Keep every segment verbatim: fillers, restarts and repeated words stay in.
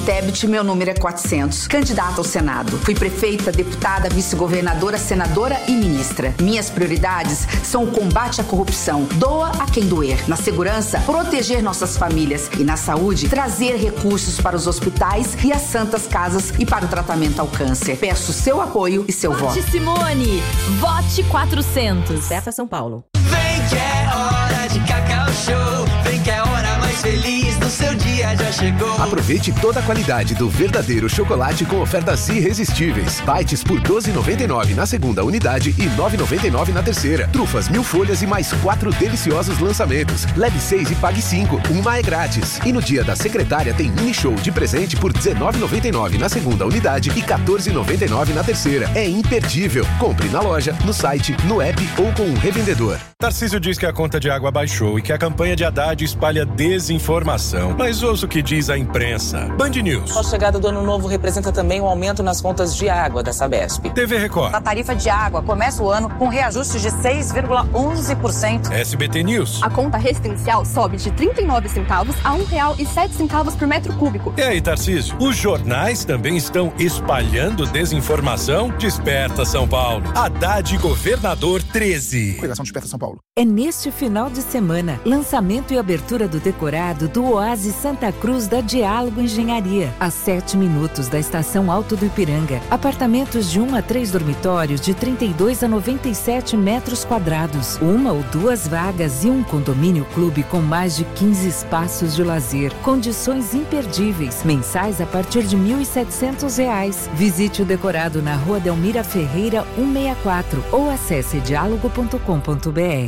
Tebet, meu número é quatrocentos. Candidata ao Senado. Fui prefeita, deputada, vice-governadora, senadora e ministra. Minhas prioridades são o combate à corrupção. Doa a quem doer. Na segurança, proteger nossas famílias. E na saúde, trazer recursos para os hospitais e as santas casas e para o tratamento ao câncer. Peço seu apoio e seu voto. Vote Simone. Vote quatrocentos. Certa São Paulo. Vem que é hora de Cacau Show. Vem que é a hora mais feliz do seu dia já chegou. Aproveite toda a qualidade do verdadeiro chocolate com ofertas irresistíveis. Bites por doze reais e noventa e nove centavos na segunda unidade e nove reais e noventa e nove centavos na terceira. Trufas mil folhas e mais quatro deliciosos lançamentos. Leve seis e pague cinco. Uma é grátis. E no dia da secretária tem mini show de presente por dezenove reais e noventa e nove centavos na segunda unidade e quatorze reais e noventa e nove centavos na terceira. É imperdível. Compre na loja, no site, no app ou com um revendedor. Tarcísio diz que a conta de água baixou e que a campanha de Haddad espalha desinformação. Mas ouça o que diz a imprensa. Band News. A chegada do ano novo representa também um aumento nas contas de água da Sabesp. T V Record. A tarifa de água começa o ano com reajuste de seis vírgula onze por cento. S B T News. A conta residencial sobe de trinta e nove centavos a um real e sete centavos por metro cúbico. E aí, Tarcísio? Os jornais também estão espalhando desinformação? Desperta São Paulo. Haddad Governador treze. Correção Desperta São Paulo. É neste final de semana, lançamento e abertura do decorado do Oásis Santa Cruz da Diálogo Engenharia, a sete minutos da estação Alto do Ipiranga. Apartamentos de um a três dormitórios de trinta e dois a noventa e sete metros quadrados, uma ou duas vagas e um condomínio clube com mais de quinze espaços de lazer. Condições imperdíveis, mensais a partir de mil e setecentos reais. Visite o decorado na Rua Delmira Ferreira cento e sessenta e quatro ou acesse diálogo ponto com ponto br.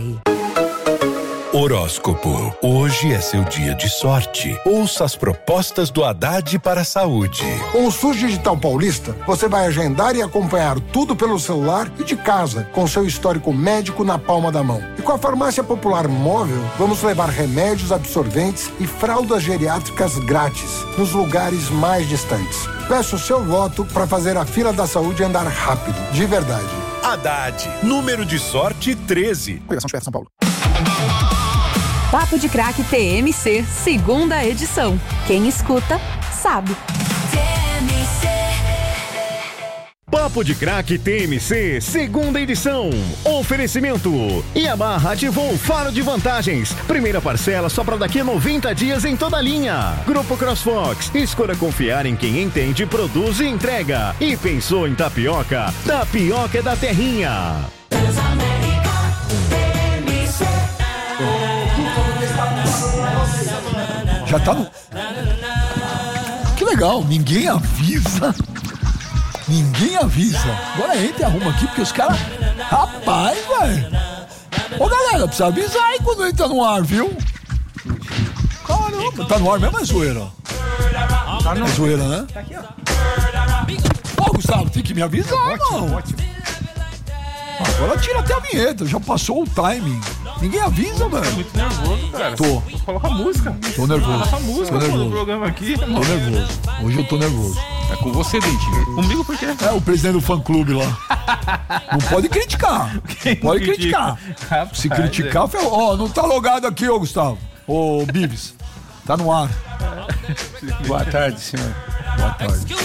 Horóscopo. Hoje é seu dia de sorte. Ouça as propostas do Haddad para a saúde. Com o SUS Digital Paulista, você vai agendar e acompanhar tudo pelo celular e de casa, com seu histórico médico na palma da mão. E com a Farmácia Popular Móvel, vamos levar remédios, absorventes e fraldas geriátricas grátis nos lugares mais distantes. Peço o seu voto para fazer a fila da saúde andar rápido, de verdade. Haddad, número de sorte treze. Correção Desperta São Paulo. Papo de Craque T M C, segunda edição. Quem escuta, sabe. Papo de Craque T M C, segunda edição. Oferecimento. Yamaha ativou o faro de vantagens. Primeira parcela só para daqui a noventa dias em toda a linha. Grupo CrossFox. Escolha confiar em quem entende, produz e entrega. E pensou em tapioca? Tapioca é da Terrinha. Já tá no... Que legal, ninguém avisa. Ninguém avisa. Agora entra e arruma aqui, porque os caras... Rapaz, velho. Ô, galera, precisa avisar aí quando entra no ar, viu? Caramba, tá no ar mesmo, é zoeira? Tá no... É zoeira, né? Tá aqui, ó. Ô, Gustavo, tem que me avisar, ótimo, mano. Ótimo. Agora tira até a vinheta, já passou o timing. Ninguém avisa, velho. Tá muito nervoso, cara. Tô. Coloca a música. Tô nervoso. Coloca a música tô nervoso. no programa aqui. Tô nervoso. Hoje eu tô nervoso. É com você, Dentinho. Comigo por quê? É o presidente do fã-clube lá. Não pode criticar. Não pode criticar. Rapaz, se criticar, é. Ó, oh, não tá logado aqui, ô Gustavo. Ô, Bibis. Tá no ar. Boa tarde, senhor. Boa tarde.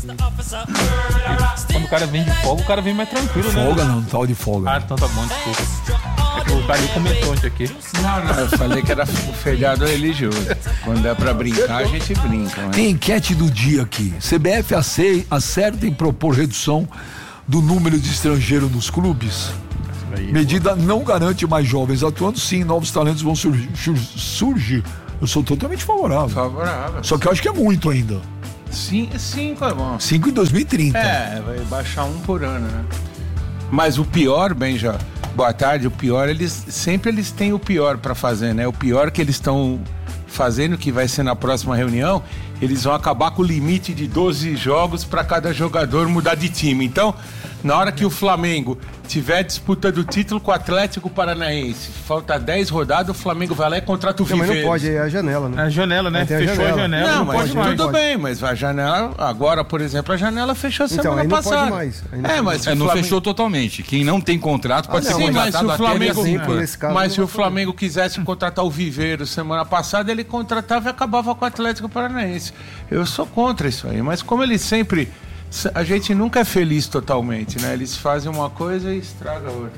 Quando o cara vem de folga, o cara vem mais tranquilo, folga, né? Folga não, tal de folga. Ah, então tá bom, desculpa. É que o Calil comentou ontem aqui. Não, não, eu falei que era o feriado religioso. Quando é pra brincar, a gente brinca. Né? Tem enquete do dia aqui. C B F acerta em propor redução do número de estrangeiros nos clubes? Medida não garante mais jovens atuando, sim, novos talentos vão surgir. surgir. Eu sou totalmente favorável. Favorável. Só que eu acho que é muito ainda. Sim, cinco é bom. Cinco em dois mil e trinta. É, vai baixar um por ano, né? Mas o pior, Benja, boa tarde, o pior, eles sempre eles têm o pior pra fazer, né? O pior que eles estão fazendo, que vai ser na próxima reunião, eles vão acabar com o limite de doze jogos pra cada jogador mudar de time. Então, na hora que o Flamengo tiver disputa do título com o Atlético Paranaense, falta dez rodadas, o Flamengo vai lá e contrata o Viveiro. Mas não pode, é a janela, né? A janela, né? Fechou a janela. A janela. Não, não mas pode mais. tudo bem, mas a janela, agora, por exemplo, a janela fechou então, semana aí não passada. Pode mais. Aí não é, pode mas mais. é, não Flamengo... fechou totalmente. Quem não tem contrato pode ah, ser não, contratado mas se o Flamengo, assim, até nesse caso, mas se o Flamengo quisesse contratar o Viveiro semana passada, ele contratava e acabava com o Atlético Paranaense. mas eu sou contra isso aí. Mas como eles sempre... A gente nunca é feliz totalmente, né? Eles fazem uma coisa e estragam a outra.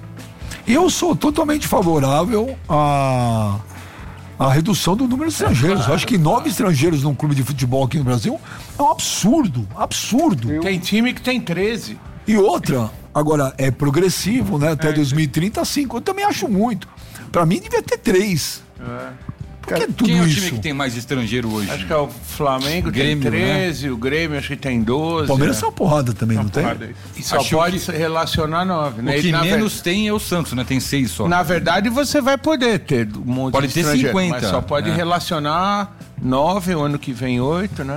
Eu sou totalmente favorável a... a redução do número de estrangeiros. É, claro, eu acho que nove claro. estrangeiros num clube de futebol aqui no Brasil é um absurdo, absurdo. Eu... Tem time que tem treze. E outra, agora é progressivo, né? Até é, dois mil e trinta, cinco. Eu também acho muito. Pra mim devia ter três. É. Por que tudo Quem é o isso? time que tem mais estrangeiro hoje? Acho que é o Flamengo, o Grêmio, tem treze, né? O Grêmio acho que tem doze. O Palmeiras é né? uma porrada também, uma não porrada. tem? E só acho pode que... relacionar nove, né? O que e, menos ver... tem é o Santos, né? Tem seis só. Na verdade, você vai poder ter um monte pode de ter estrangeiro, cinquenta, mas só pode é. relacionar nove, o ano que vem oito, né?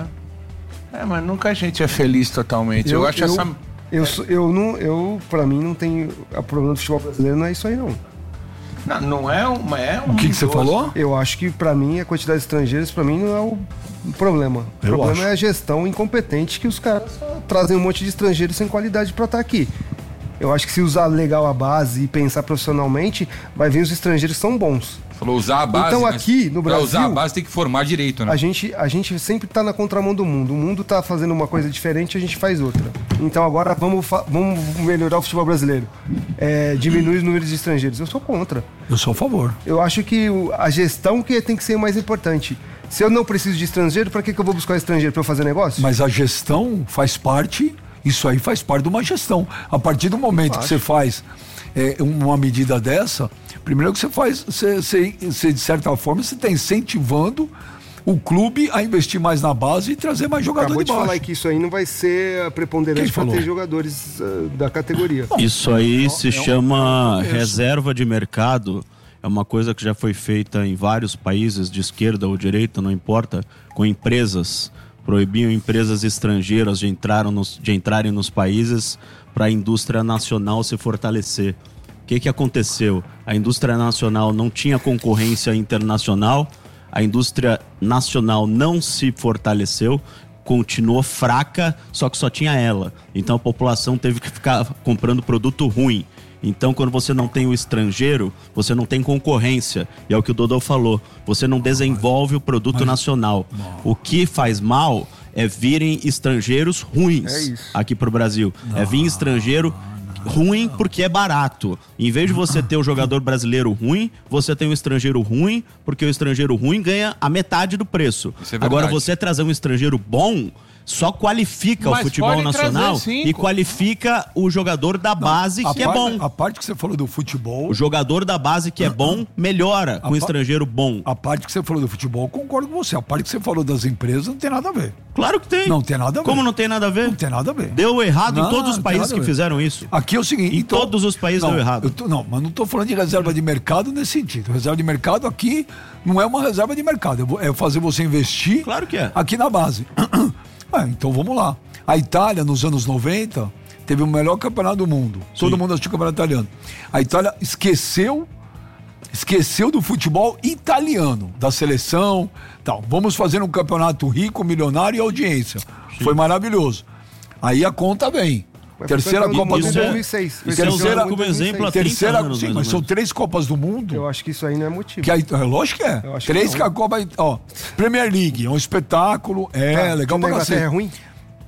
É, mas nunca a gente é feliz totalmente. Eu, eu acho eu, essa... Eu, eu, eu, não, eu, pra mim, não tem... O problema do futebol brasileiro não é isso aí, não. Não, não é um, é um O que, que você falou? Eu acho que pra mim a quantidade de estrangeiros pra mim não é o problema. O eu problema acho. é a gestão incompetente que os caras trazem um monte de estrangeiros sem qualidade pra estar aqui. Eu acho que se usar legal a base e pensar profissionalmente, vai vir os estrangeiros que são bons. Falou usar a base. Então aqui no Brasil, pra usar a base tem que formar direito, né? A gente, a gente sempre tá na contramão do mundo. O mundo tá fazendo uma coisa diferente, a gente faz outra. Então agora vamos, vamos melhorar o futebol brasileiro. É, diminuir os números de estrangeiros. Eu sou contra. Eu sou a favor. Eu acho que a gestão que tem que ser mais importante. Se eu não preciso de estrangeiro, pra que, que eu vou buscar estrangeiro? Pra eu fazer negócio? Mas a gestão faz parte, isso aí faz parte de uma gestão. A partir do momento que você faz é, uma medida dessa, primeiro que você faz, você, você, você de certa forma, você está incentivando o clube a investir mais na base e trazer mais jogadores Acabou de baixo. Acabou de falar que isso aí não vai ser preponderante para ter jogadores uh, da categoria. Isso aí não, se é chama um... reserva de mercado. É uma coisa que já foi feita em vários países, de esquerda ou direita, não importa, com empresas. Proibiam empresas estrangeiras de, entrar nos, de entrarem nos países para a indústria nacional se fortalecer. O que, que aconteceu? A indústria nacional não tinha concorrência internacional, a indústria nacional não se fortaleceu, continuou fraca, só que só tinha ela. Então a população teve que ficar comprando produto ruim. Então, quando você não tem o estrangeiro, você não tem concorrência. E é o que o Dodô falou, você não desenvolve o produto nacional. O que faz mal é virem estrangeiros ruins aqui pro Brasil. É vir estrangeiro ruim porque é barato. Em vez de você ter o jogador brasileiro ruim, você tem um estrangeiro ruim, porque o estrangeiro ruim ganha a metade do preço. É Agora, você trazer um estrangeiro bom só qualifica Mas o futebol nacional e qualifica o jogador da base Não, que parte, é bom. A parte que você falou do futebol... O jogador da base que é bom melhora com o estrangeiro bom. A parte que você falou do futebol, eu concordo com você. A parte que você falou das empresas não tem nada a ver. Claro que tem. Não tem nada a ver. Como não tem nada a ver? Não tem nada a ver. Deu errado não, em todos os países que fizeram isso. Aqui é o seguinte... Em então, todos os países não, deu errado. Eu tô, não, mas não estou falando de reserva de mercado nesse sentido. Reserva de mercado aqui não é uma reserva de mercado. É fazer você investir claro que é. aqui na base. Ah, então vamos lá. A Itália, nos anos noventa, teve o melhor campeonato do mundo. Sim. Todo mundo assistiu o campeonato italiano. A Itália esqueceu, esqueceu do futebol italiano, da seleção, tal. Vamos fazer um campeonato rico, milionário e audiência. Sim. Foi maravilhoso. Aí a conta vem. Mas terceira Copa do Mundo. dois mil e seis. Terceira, como exemplo, há terceira, anos, sim, mas são três Copas do Mundo. Eu acho que isso aí não é motivo. Que aí, lógico que é. Três que, que a Copa, ó, Premier League, é um espetáculo, é tá, legal pra cacete. É ruim?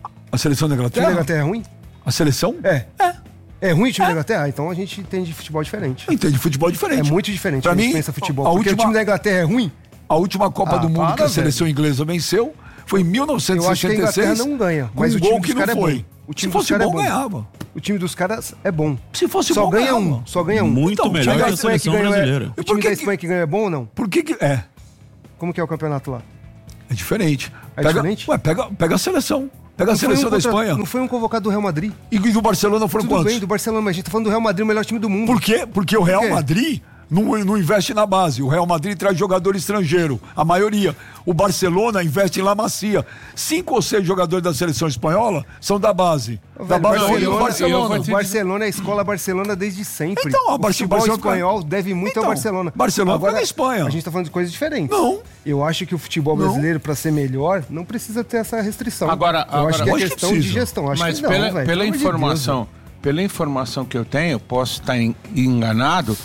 A seleção da Inglaterra? O time da Inglaterra é ruim? A seleção? É. É. É ruim o time é. da Inglaterra? Então a gente entende futebol diferente. Entende futebol diferente. É muito diferente. Pra a gente mim, pensa futebol. A porque última, o time da Inglaterra é ruim? A última Copa ah, do Mundo para, que a seleção velho. inglesa venceu foi em mil novecentos e sessenta e seis. Eu acho que a Inglaterra não ganha, mas um o time gol dos que não foi. É bom. O time Se fosse bom, é bom, ganhava. O time dos caras é bom. Se fosse só bom, ganha ganhava. um. Só ganha um. Muito então, melhor que a seleção brasileira. É, o time da Espanha que ganha é bom ou não? Por que que é? Como que é o campeonato lá? É diferente. É pega, diferente? Ué, pega, pega a seleção. Pega a não seleção um da contra, Espanha. Não foi um convocado do Real Madrid? E do Barcelona foram Tudo quantos? bem, do Barcelona, mas a gente tá falando do Real Madrid, o melhor time do mundo. Por quê? Porque o Real Madrid não, não investe na base. O Real Madrid traz jogador estrangeiro, a maioria. O Barcelona investe em La Masia. Cinco ou seis jogadores da seleção espanhola são da base. Ô, da velho, base Barcelona, do Barcelona. O Barcelona é a escola Barcelona desde sempre. Então, a o futebol Barcelona... espanhol deve muito então, ao Barcelona. Barcelona Agora, foi na Espanha. A gente tá falando de coisas diferentes. Não. Eu acho que o futebol brasileiro, para ser melhor, não precisa ter essa restrição. Agora, eu agora, acho que é acho questão que de gestão. Acho Mas que não, pela, véio, pela pelo informação, de Deus, pela informação que eu tenho, posso estar enganado,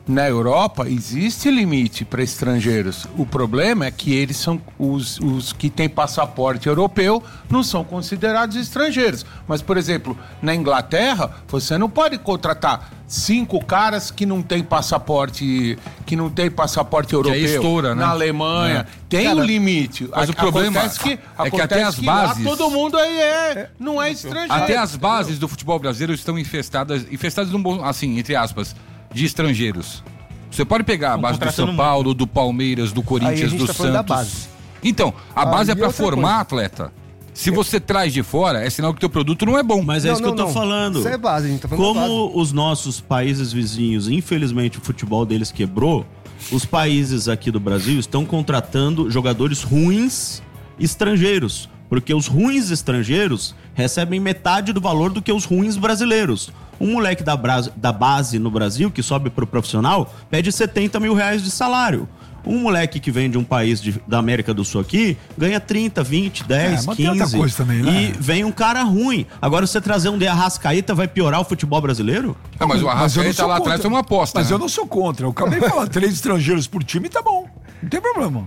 na Europa existe limite para estrangeiros. O problema é que eles são os, os que têm passaporte europeu não são considerados estrangeiros. Mas, por exemplo, na Inglaterra, você não pode contratar cinco caras que não têm passaporte, que não tem passaporte europeu. Que é estoura, né? Na Alemanha. É. Tem Cara, um limite. Mas a, o problema acontece que, é que até as que bases... Lá todo mundo aí é, não é estrangeiro. Até as bases do futebol brasileiro estão infestadas, infestadas num bom, assim, entre aspas, de estrangeiros. Você pode pegar a base do São Paulo, do Palmeiras, do Corinthians, do tá Santos. Da base. Então, a base Aí é para formar coisa. atleta. Se você traz de fora, é sinal que o teu produto não é bom. Mas é não, isso que não, eu tô não. falando. Isso é base, a gente tá falando Como da base. os nossos países vizinhos, infelizmente o futebol deles quebrou, os países aqui do Brasil estão contratando jogadores ruins estrangeiros. Porque os ruins estrangeiros recebem metade do valor do que os ruins brasileiros. Um moleque da, bra- da base no Brasil, que sobe pro profissional, pede setenta mil reais de salário. Um moleque que vem de um país de, da América do Sul aqui, ganha trinta, vinte, dez, é, quinze. Coisa também, né? E vem um cara ruim. Agora, você trazer um de Arrascaeta, vai piorar o futebol brasileiro? É, mas o Arrascaeta lá atrás foi uma aposta. Mas né? eu não sou contra. Eu acabei de falar, três estrangeiros por time, tá bom. Não tem problema.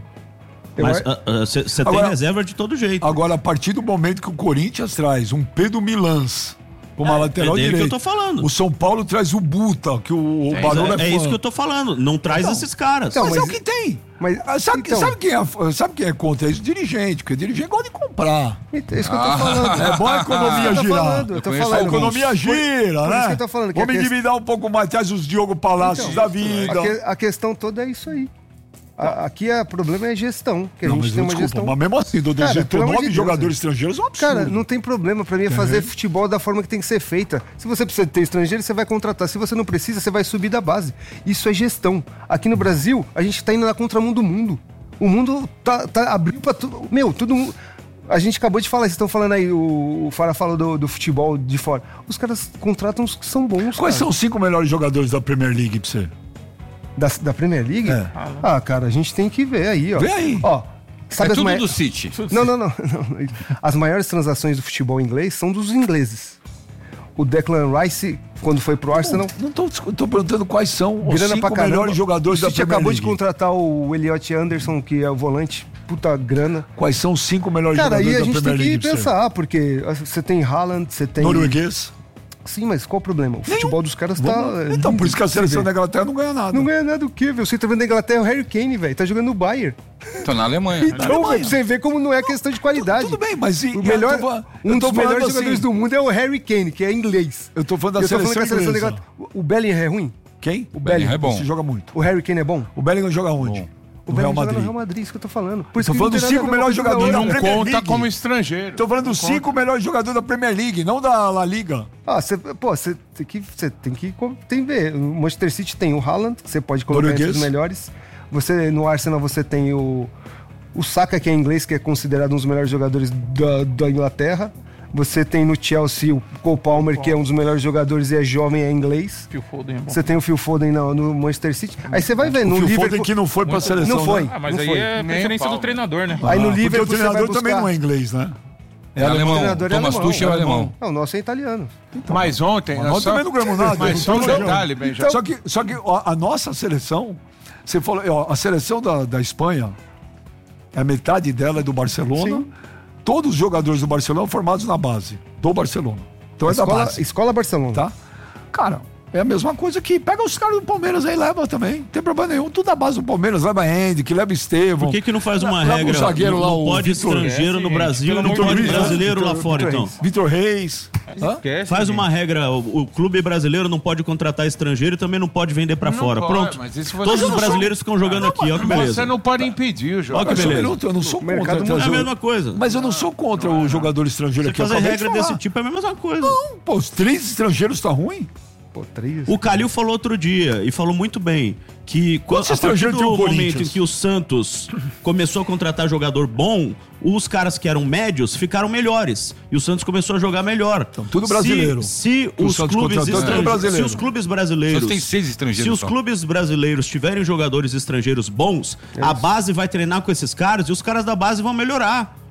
Mas você tem reserva de todo jeito. Agora, a partir do momento que o Corinthians traz um Pedro Milans como é, lateral é direito, que eu tô falando. O São Paulo traz o Buta, que o é, Barulho é, é, é isso que eu tô falando. Não traz então, esses caras. Então, mas, mas é o que tem. Mas, sabe, então, sabe, quem é, sabe quem é contra isso? Dirigente, porque dirigente gosta de comprar. É isso que eu tô falando. É bom a economia eu tô girar. Falando, eu tô falando. A economia gira, por, né? Por isso que eu tô falando. Vamos que endividar que... um pouco mais, traz os Diogo Palácios então, da vida. A, que, a questão toda é isso aí. A, aqui o problema é a gestão. Que não, a gente mas tem desculpa, uma gestão. Mas mesmo assim, do deserto nove de jogadores Deus, estrangeiros é um absurdo. Cara, não tem problema. Pra mim é fazer uhum. futebol da forma que tem que ser feita. Se você precisa ter estrangeiro, você vai contratar. Se você não precisa, você vai subir da base. Isso é gestão. Aqui no Brasil, a gente tá indo na contramão do mundo. O mundo tá, tá abriu pra tudo. Meu, todo mundo. A gente acabou de falar, vocês estão falando aí, o, o Fara falou do, do futebol de fora. Os caras contratam os que são bons. Quais cara. são os cinco melhores jogadores da Premier League pra você? Da, da Premier League? É. Ah, cara, a gente tem que ver aí, ó. Vê aí. Ó, sabe é as tudo mai... do City. Não, não, não, não. As maiores transações do futebol inglês são dos ingleses. O Declan Rice, quando foi pro Arsenal... Não, não tô, tô perguntando quais são os cinco pra melhores jogadores da Premier League. acabou de contratar o Elliot Anderson, que é o volante, puta grana. Quais são os cinco melhores cara, jogadores da Cara, Premier League? Aí a gente tem que pensar, porque você tem Haaland, você tem... Norueguês. Sim, mas qual o problema? O futebol Nenhum. dos caras tá... Vamos... Então, por isso que a seleção da Inglaterra não ganha nada. Não ganha nada do quê, velho? Você tá vendo da Inglaterra é o Harry Kane, velho. Tá jogando no Bayern. Tô na Alemanha. Então, na Alemanha. você vê como não é questão de qualidade. Tudo bem, mas... E, o melhor, tô, um dos melhores assim, jogadores do mundo é o Harry Kane, que é inglês. Eu tô falando da eu seleção, tô falando que a seleção da Inglaterra... O Bellingham é ruim? Quem? O Bellingham é bom. Você joga muito. O Harry Kane é bom? O Bellingham joga onde? Bom. O Real Madrid. No Real Madrid, isso que eu tô falando. Por isso tô falando dos cinco melhores jogadores da não Premier conta League. como estrangeiro. Tô falando dos cinco melhores jogadores da Premier League, não da La Liga. Ah, cê, pô, você tem que, você tem que tem que ver. O Manchester City tem o Haaland, que você pode colocar entre os melhores. Você, no Arsenal você tem o, o Saka, que é inglês, que é considerado um dos melhores jogadores da, da Inglaterra. Você tem no Chelsea o Cole Palmer, que é um dos melhores jogadores e é jovem, é inglês. Phil Foden é bom. Você tem o Phil Foden no, no Manchester City. Aí você vai ver no Phil Liverpool... Foden que não foi pra seleção. Não foi. Né? Ah, mas não aí foi. é a preferência do treinador, né? Aí no ah, Liverpool porque o treinador também não é inglês, né? É, é alemão. alemão. Thomas Tuchel é alemão. Não, o nosso é italiano. Então, mas ontem... Mas nós só... também não ganhamos nada. Mas só um detalhe, Benjamin. Só que, só que ó, a nossa seleção... Você falou, ó, a seleção da, da Espanha, a metade dela é do Barcelona. Sim. Todos os jogadores do Barcelona formados na base do Barcelona. Então é escola, da base. Escola Barcelona. Tá? Cara, é a mesma coisa que pega os caras do Palmeiras aí e leva também. Não tem problema nenhum. Tudo da base do Palmeiras. Leva Andy, que leva Estevão. Por que que não faz uma leva regra? Um zagueiro não, lá, não o pode Victor, estrangeiro é, no Brasil, não Vitor pode Reis, brasileiro Vitor, lá fora, Vitor então. Reis. Vitor Reis. Esquece, faz gente. uma regra. O, o clube brasileiro não pode contratar estrangeiro e também não pode vender pra não fora. Pode, Pronto. mas isso Todos os brasileiros sou... ficam jogando não, aqui. Olha que beleza. Você não pode impedir o jogo. Olha que beleza. Eu, eu não sou contra. É a mesma coisa. Mas eu não sou contra o jogador estrangeiro Você aqui. fazer regra desse tipo é a mesma coisa. Não, pô, os três estrangeiros tá ruim? Pô, três. O Calil falou outro dia, e falou muito bem, que Quantos a partir do tem o momento em que o Santos começou a contratar jogador bom, os caras que eram médios ficaram melhores. E o Santos começou a jogar melhor. Então, tudo brasileiro. Se, se os clubes estrangeiros, se os clubes brasileiros, tem seis estrangeiros se os só. clubes brasileiros tiverem jogadores estrangeiros bons, é a base vai treinar com esses caras e os caras da base vão melhorar.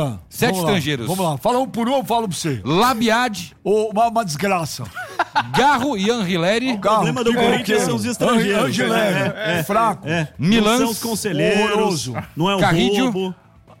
Ah, Sete vamos estrangeiros. Lá, vamos lá. Fala um por um, eu falo pra você. Labiad. Oh, uma, uma desgraça. Garro e Anrileri. O problema do Corinthians são os estrangeiros. Angileri, é, é, fraco. É. Milans. Não são os conselheiros. Horroroso. Não é o Carrídio. roubo.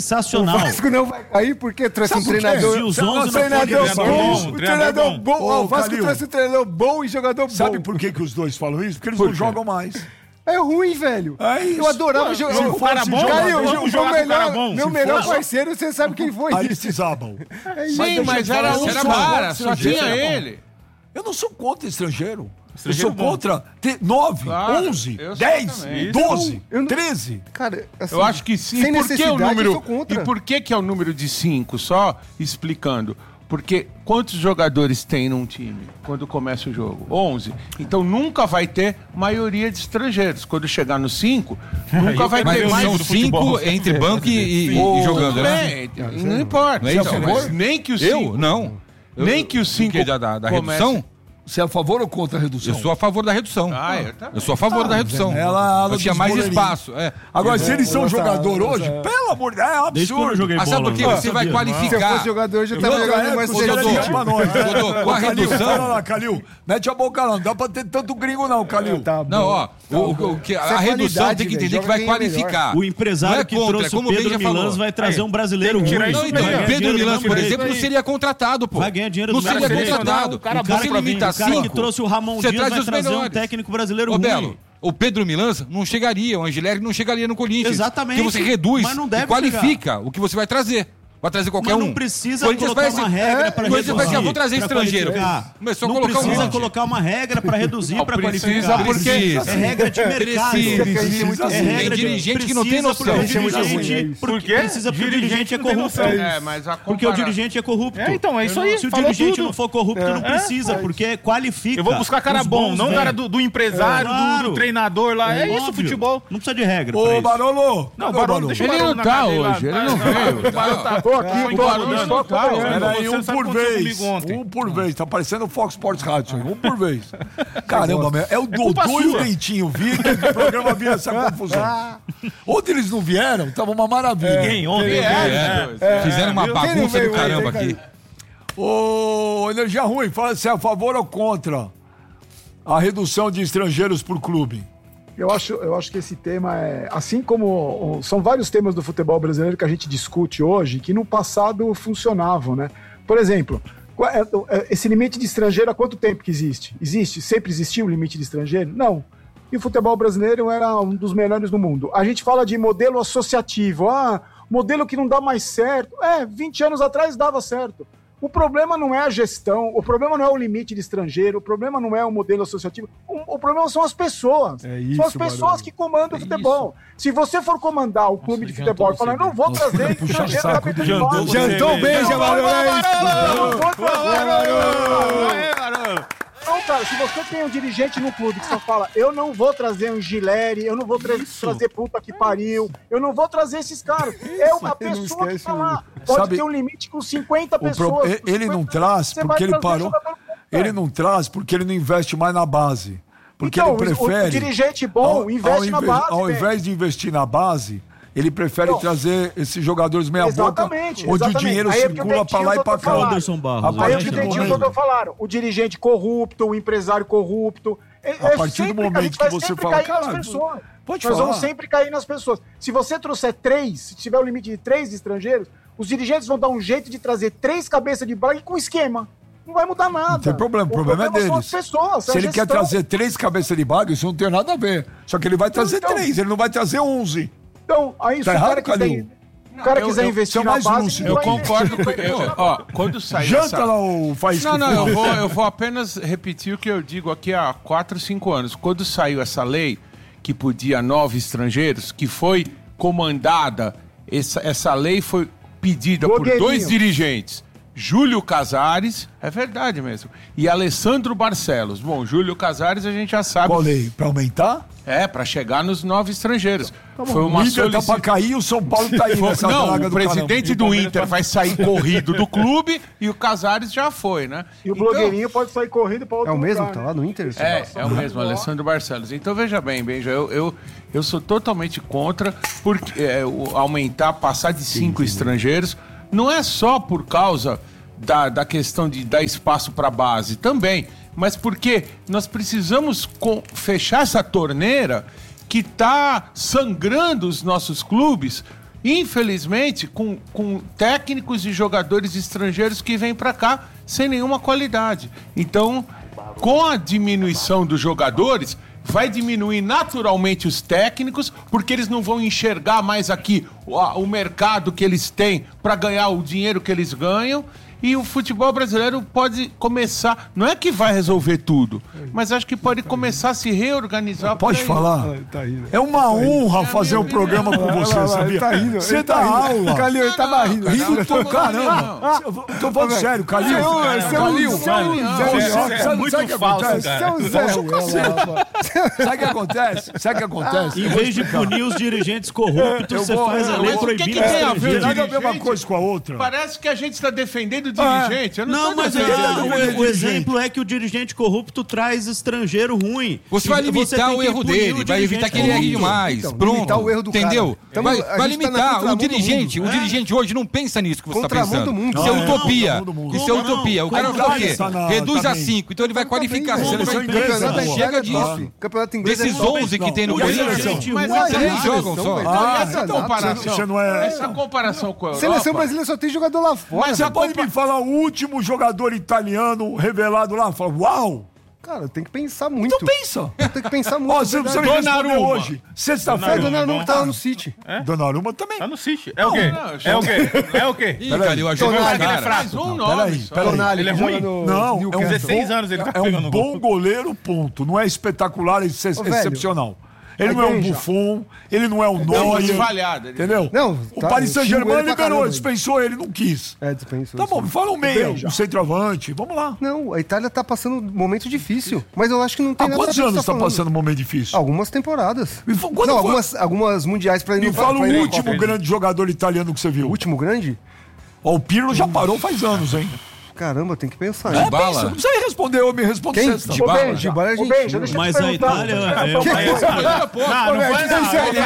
sensacional. O Vasco não vai cair porque trouxe um treinador. Se os onze um treinador não bom, bom, um treinador bom. Ô, O Vasco Calil, trouxe um treinador bom e jogador bom. Sabe por que, que os dois falam isso? Porque eles Por não quê? jogam mais. É ruim, velho. É isso. Eu adorava jogar. Se fosse bom, jogador, o vamos meu jogar melhor, com cara bom. meu Se melhor fosse- parceiro, você sabe quem foi. Aristizábal. É isso. Sim, mas era um Era cara, só só tinha estrangeiro. ele. Eu não sou contra estrangeiro. Estrangeiro eu sou bom. contra ter nove, Claro, onze, eu sou dez, também. doze, Eu não- treze. Cara, assim, Eu acho que sim. sem E por que o necessidade, eu número? sou contra. E por que que é o número de cinco? Só explicando. Porque quantos jogadores tem num time quando começa o jogo? onze. Então nunca vai ter maioria de estrangeiros. Quando chegar no cinco, nunca vai Mas ter mais são cinco entre banco e, e- e jogando, né? Bem, não importa. Não é isso? Então, mas nem que os Eu? cinco. Não. Nem que os cinco. O quê? Da, da, da comece- redução? Você é a favor ou contra a redução? Eu sou a favor da redução. Ah, eu também. Eu sou a favor Ah, da redução. ela- ela eu tinha dos mais goleirinhos. espaço. É. Agora, se eles são Nossa, jogador nossa. hoje, pelo amor de Deus, é absurdo. Desde quando eu joguei Ah, sabe por quê? bola, Você não vai sabia. Se eu qualificar. fosse jogador, eu já Eu tava vou jogando ganhar mais com você Dodô, liga pra nós. Dodô, com a Ô, Calil, redução- Pera lá, Calil. Mete a boca lá, não dá pra ter tanto gringo não, Calil. Tá bom. Não, ó, Tá o, bom. o, que, Isso a é redução qualidade, tem que velho. entender que Joga vai quem é melhor. qualificar. O empresário Não é que contra, trouxe como o o Ben Pedro já falou. Milans vai trazer Aí. um brasileiro Tem que tirar ruim. isso Não, então, Vai o ganhar Pedro dinheiro do Milans, por Brasil. exemplo, não seria contratado, pô. Vai ganhar dinheiro Não do seria Brasil. contratado. O cara, Você bom pra limita vir. O cara que cinco, trouxe o Ramon você Dias traz vai os trazer um melhores. técnico brasileiro Ô, ruim. Belo, o Pedro Milans não chegaria, o Angeleri não chegaria no Corinthians. Exatamente. Porque você reduz Mas não deve e qualifica o que você vai trazer. Vai trazer qualquer Mas um. não precisa Corinthians colocar vai uma ser- regra é, para o Corinthians vai reduzir. dizer, ah, vou trazer pra estrangeiro. qualificar. Começou a Não colocar um precisa monte. colocar uma regra para reduzir, Não para precisa, qualificar. porque- É regra de mercado. Precisa, precisa. É regra de dirigente que não tem precisa, noção. porque o Isso é muito dirigente- ruim, é isso. porque Por quê? Precisa porque o dirigente é não tem corrupto. noção. É, mas a Porque o comparar- dirigente é corrupto. É, então, é isso aí, Se o falou dirigente tudo. não for corrupto, não precisa, porque qualifica. Eu vou buscar cara os bom, bons, não velho. cara do, do empresário, do- Claro. do, treinador lá. É, isso, óbvio. futebol. Não precisa de regra pra Ô, isso. Barolo. Não, Cadê o Barolo, deixa o Ele Barolo não na tá cadeia lá. hoje, ele não Não, veio. O Barolo tá... Tô aqui, Foi tô incomodando. aqui, só Tá, acompanhando. Pera aí, Você um sabe o por que aconteceu vez. comigo ontem. Um por vez. Tá parecendo o Fox Sports Rádio. Um por vez. Caramba, meu, é o culpa Dodô e o sua. Dentinho vir que o programa vira essa confusão. Ontem eles não vieram, tava uma maravilha. Quem? Ontem? É, é. Fizeram uma Quem não bagunça veio do caramba hoje, hein, aqui. Ô, Energia Ruim, fala se é a favor ou contra a redução de estrangeiros por clube. Eu acho, eu acho que esse tema é. Assim como. o- São vários temas do futebol brasileiro que a gente discute hoje que no passado funcionavam, né? Por exemplo, qual é- é- esse limite de estrangeiro há quanto tempo que existe? Existe? Sempre existiu o limite de estrangeiro? Não. E o futebol brasileiro era um dos melhores do mundo. A gente fala de modelo associativo. Ah, modelo que não dá mais certo. É, vinte anos atrás dava certo. O problema não é a gestão, o problema não é o limite de estrangeiro, o problema não é o modelo associativo, o, o problema são as pessoas. É isso, são as pessoas Barão. que comandam o futebol. Se você for comandar o clube de futebol e falar, não vou trazer puxar estrangeiro saco da do Petrópolis. Jantou bem, Jamarão. Eu não vou trazer. Aê, Barolo. Não, cara, se você tem um dirigente no clube que só fala, eu não vou trazer um Gileri, eu não vou tra trazer puta que pariu, eu não vou trazer esses caras. É uma pessoa que tá lá. Pode Sabe, ter um limite com cinquenta O pro- pessoas. e- Ele não traz Você porque vai ele trazer parou. jogador bom, Ele não traz porque ele não investe mais na base. Porque Então, ele o- o prefere. dirigente bom investe na invés- base, Ao velho. invés de investir na base, ele prefere Não. trazer esses jogadores meia-boca, Exatamente, onde exatamente. o dinheiro Aí é que o circula pra Dentinho lá e pra Dodô cá. falaram. Anderson Barros. A Aí é o partir que o do Dentinho momento- Dodô falaram. O dirigente corrupto, o empresário corrupto. É- A é partir do sempre- momento a gente que vai você sempre fala, cair nas "Caralho, pessoas. pode Nós falar." vamos sempre cair nas pessoas. Se você trouxer três, se tiver o limite de três estrangeiros, os dirigentes vão dar um jeito de trazer três cabeças de braga com esquema. Não vai mudar nada. Não tem problema, o problema é são deles. as pessoas, Se é a ele quer gestão. trazer três cabeças de baga, isso não tem nada a ver. Só que ele vai trazer Então- três, ele não vai trazer onze. Então, aí se Tá o errado, cara quiser, Calil? o cara Eu- quiser eu- investir sou na mais base, lúcido. ele Eu vai concordo com investir. eu, ó, quando saiu Janta essa... lá o faz Não, não, eu vou, eu vou apenas repetir o que eu digo aqui há quatro, cinco anos. Quando saiu essa lei que podia nove estrangeiros, que foi comandada, essa, essa lei foi pedida por Blogueirinho. dois dirigentes, Júlio Casares, é verdade mesmo, e Alessandro Barcelos. Bom, Júlio Casares a gente já sabe... Qual lei? Pra aumentar? É, para chegar nos nove estrangeiros. Tá bom. Foi uma O Inter tá solici- pra cair e o São Paulo tá aí Foi- nessa Não, draga o do presidente caramba. do Inter vai sair corrido do clube e o Casares já foi, né? E o Então- blogueirinho pode sair correndo para outro É o mesmo lugar, que tá né? lá no Inter? É, é o mesmo, Alessandro Barcelos. Então veja bem, Benja, eu, eu, eu sou totalmente contra porque, é, o- aumentar, passar de cinco estrangeiros. Não é só por causa da, da questão de dar espaço para a base, também, mas porque nós precisamos com- fechar essa torneira que está sangrando os nossos clubes, infelizmente, com, com técnicos e jogadores estrangeiros que vêm para cá sem nenhuma qualidade. Então, com a diminuição dos jogadores, vai diminuir naturalmente os técnicos, porque eles não vão enxergar mais aqui o, o mercado que eles têm para ganhar o dinheiro que eles ganham. E o futebol brasileiro pode começar, não é que vai resolver tudo, mas acho que pode começar a se reorganizar. Pode falar? É uma honra fazer um programa com você, sabia? Você dá aula. Calil, ele tava rindo. Rindo pra caramba. Tô falando sério, Calil. Calil, você é muito falso, cara. Sabe o que acontece? Sabe o que acontece? Em vez de punir os dirigentes corruptos, você faz a lei proibindo os dirigentes. Nada a ver uma coisa com a outra. Parece que a gente está defendendo dirigente. Eu não, não mas é, o, o exemplo é que o dirigente corrupto traz estrangeiro ruim. Você vai limitar você o erro dele, vai evitar que ele erre demais. Então, Pronto, o erro do entendeu? Então, vai, vai limitar. Tá o dirigente, o é? dirigente hoje não pensa nisso que você está pensando. Isso é utopia. Isso é utopia. O cara vai o quê? Reduz a cinco. Então ele vai qualificar. Chega disso. Campeonato inglês. Desses onze que tem no Corinthians, três jogam só. Essa comparação. Essa comparação com a Europa. Seleção brasileira só tem jogador lá fora. Mas você pode me falar o último jogador italiano revelado lá? Fala, uau! Cara, tem que pensar muito. Então pensa. Tem que pensar muito. Ó, você não precisa me responder hoje. Sexta-feira. É, Donnarumma tá lá no City. É? Donnarumma também. Tá no City. É o quê? É o quê? É o quê? Ih, cara, eu achei que ele é fraco. Peraí, peraí. Ele é ruim? Não, é um dezesseis anos ele tá É um bom goleiro, ponto. Não é espetacular, é excepcional. Ele não é um Buffon, ele não é um Neuer, entendeu? Não, o Paris Saint-Germain liberou, dispensou ele, não quis. É, dispensou. Tá bom, me fala um meia, um centroavante, vamos lá. Não, a Itália tá passando um momento difícil, mas eu acho que não tem Há nada a ver quantos com o que anos você tá passando um momento difícil? Algumas temporadas. Me fala, não, algumas, algumas mundiais pra ele Me fala o último grande jogador italiano que você viu. O último grande? Ó, o Pirlo já parou faz anos, hein? Caramba, tem que pensar. É, pensa, não precisa responder, eu me respondo Quem? sexta. De bala, de bala é gente. Mas a Itália é o país... Não, não vai não.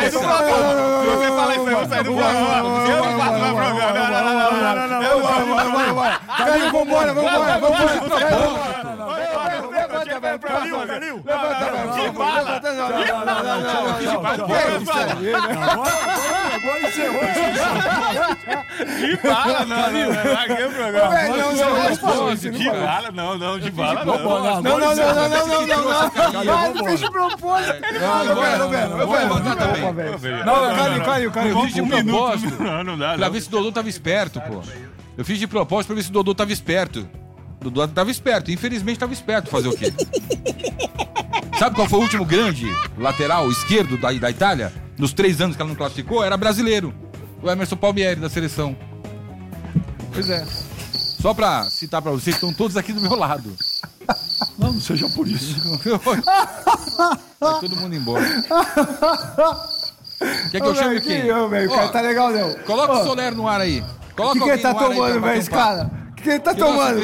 Você fala isso aí, eu saio do programa. Eu não faço mais programa. Não, não, não, não. Eu vou. Calil, vambora, vambora, vambora. Levanta, Calil, Calil. De bala. Agora encerrou isso. De bala, não, Calil. Larguei o programa. De bala, não, não, de bala, não. Não, não, não, não, não, não, não. Não, deixa eu propor. Não, não, não, não. Eu vou levantar também. Não, Calil, Calil, Calil. Eu fiz de propósito Não, não dá, pra ver se o Dodô tava esperto, pô. Eu fiz de propósito pra ver se o Dodô tava esperto. O Dodô tava esperto, infelizmente tava esperto. Fazer o quê? Sabe qual foi o último grande lateral esquerdo da, da Itália? Nos três anos que ela não classificou, era brasileiro. O Emerson Palmieri, da seleção. Pois é. Só pra citar pra vocês, estão todos aqui do meu lado. Não, não seja por isso. Vai todo mundo embora. Quer que eu chame quem? Eu, velho. O cara tá legal, não. Coloca o Soler no ar aí. O que, que ele tá tomando, velho, esse cara? O que, que ele tá tomando?